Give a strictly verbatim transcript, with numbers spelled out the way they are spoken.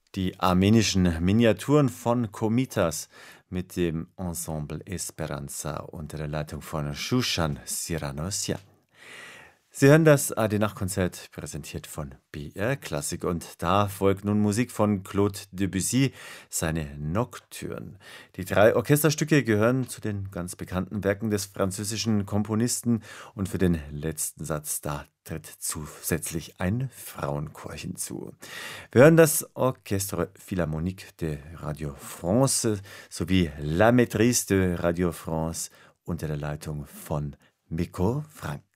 Die armenischen Miniaturen von Komitas mit dem Ensemble Esperanza unter der Leitung von Shushan Siranosyan. Sie hören das A D Nachtkonzert, präsentiert von B R Klassik, und da folgt nun Musik von Claude Debussy, seine Nocturne. Die drei Orchesterstücke gehören zu den ganz bekannten Werken des französischen Komponisten, und für den letzten Satz, da tritt zusätzlich ein Frauenchor hinzu. Wir hören das Orchestre Philharmonique de Radio France sowie La Maîtrise de Radio France unter der Leitung von Mikko Frank.